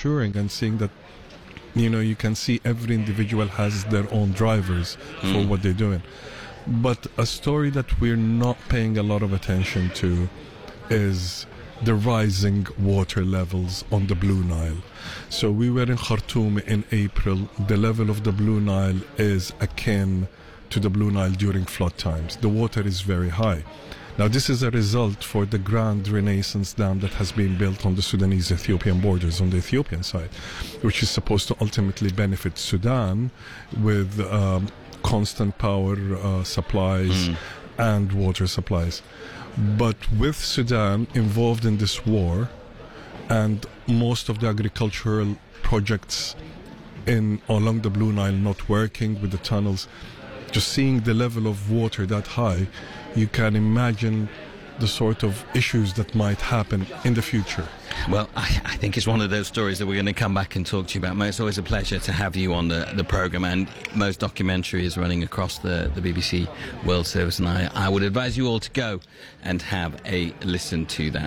reassuring, and seeing that, you know, you can see every individual has their own drivers for what they're doing. But a story that we're not paying a lot of attention to is the rising water levels on the Blue Nile. So we were in Khartoum in April. The level of the Blue Nile is akin to the Blue Nile during flood times. The water is very high. Now, this is a result for the Grand Renaissance Dam that has been built on the Sudanese-Ethiopian borders on the Ethiopian side, which is supposed to ultimately benefit Sudan with constant power supplies and water supplies. But with Sudan involved in this war, and most of the agricultural projects along the Blue Nile not working with the tunnels, just seeing the level of water that high, you can imagine the sort of issues that might happen in the future. Well, I think it's one of those stories that we're going to come back and talk to you about. Mo, it's always a pleasure to have you on the programme, and Mo's documentary is running across the BBC World Service, and I would advise you all to go and have a listen to that.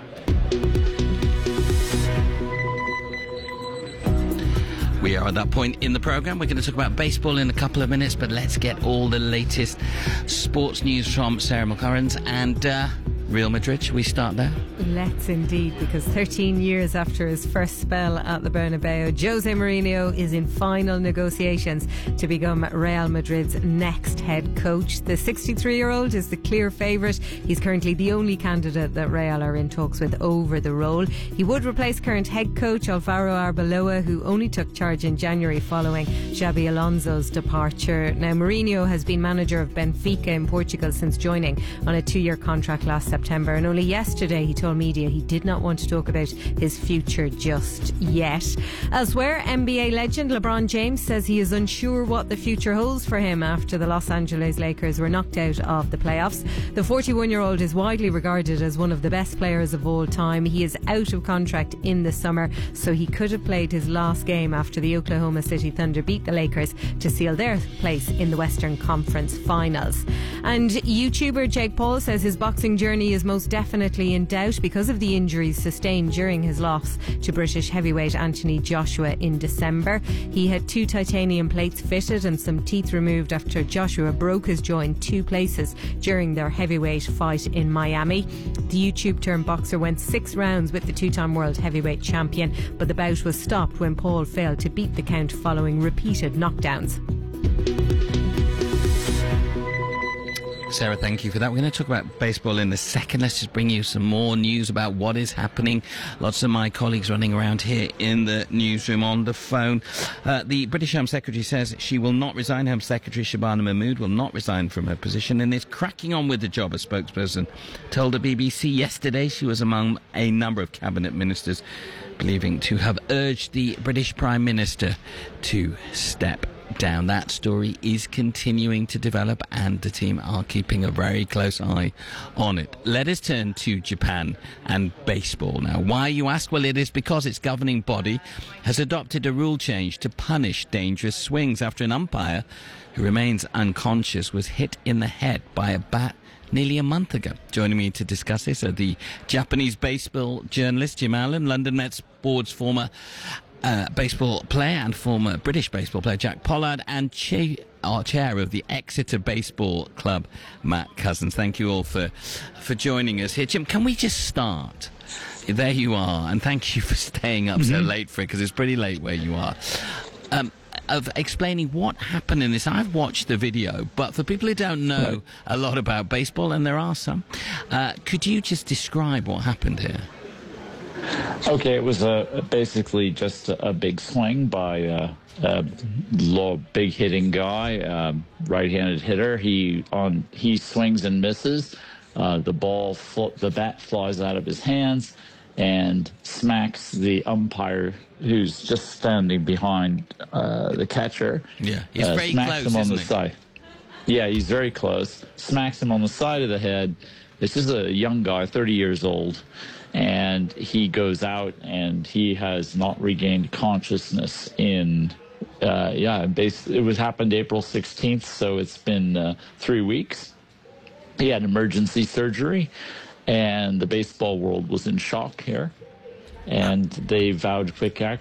We are at that point in the programme. We're going to talk about baseball in a couple of minutes, but let's get all the latest sports news from Sarah McLaren and Real Madrid. Should we start there? Let's indeed, because 13 years after his first spell at the Bernabeu, Jose Mourinho is in final negotiations to become Real Madrid's next head coach. The 63-year-old is the clear favourite. He's currently the only candidate that Real are in talks with over the role. He would replace current head coach Alvaro Arbeloa, who only took charge in January following Xabi Alonso's departure. Now, Mourinho has been manager of Benfica in Portugal since joining on a 2-year contract last September, and only yesterday he told media he did not want to talk about his future just yet. Elsewhere, NBA legend LeBron James says he is unsure what the future holds for him after the Los Angeles Lakers were knocked out of the playoffs. The 41-year-old is widely regarded as one of the best players of all time. He is out of contract in the summer, so he could have played his last game after the Oklahoma City Thunder beat the Lakers to seal their place in the Western Conference Finals. And YouTuber Jake Paul says his boxing journey is most definitely in doubt because of the injuries sustained during his loss to British heavyweight Anthony Joshua in December. He had 2 titanium plates fitted and some teeth removed after Joshua broke his jaw in 2 places during their heavyweight fight in Miami. The YouTube-turned boxer went 6 rounds with the 2-time world heavyweight champion, but the bout was stopped when Paul failed to beat the count following repeated knockdowns. Sarah, thank you for that. We're going to talk about baseball in a second. Let's just bring you some more news about what is happening. Lots of my colleagues running around here in the newsroom on the phone. The British Home Secretary says she will not resign. Home Secretary Shabana Mahmood will not resign from her position and is cracking on with the job. A spokesperson told the BBC yesterday she was among a number of cabinet ministers believing to have urged the British Prime Minister to step down. That story is continuing to develop and the team are keeping a very close eye on it. Let us turn to Japan and baseball now. Why, you ask? Well, it is because its governing body has adopted a rule change to punish dangerous swings after an umpire who remains unconscious was hit in the head by a bat nearly a month ago. Joining me to discuss this are the Japanese baseball journalist Jim Allen, London Mets board's former baseball player and former British baseball player Jack Pollard, and chair of the Exeter Baseball Club, Matt Cousins. Thank you all for joining us here. Jim, can we just start? There you are, and thank you for staying up so late for it, because it's pretty late where you are. Of explaining what happened in this. I've watched the video, but for people who don't know a lot about baseball, and there are some, could you just describe what happened here? Okay, it was basically just a big swing by a big hitting guy, right-handed hitter. He swings and misses. The bat flies out of his hands and smacks the umpire, who's just standing behind the catcher. Yeah, he's very close, him on the isn't he? side. Yeah, he's very close. Smacks him on the side of the head. This is a young guy, 30 years old. And he goes out, and he has not regained consciousness it happened April 16th, so it's been 3 weeks. He had emergency surgery, and the baseball world was in shock here. And they vowed quick action.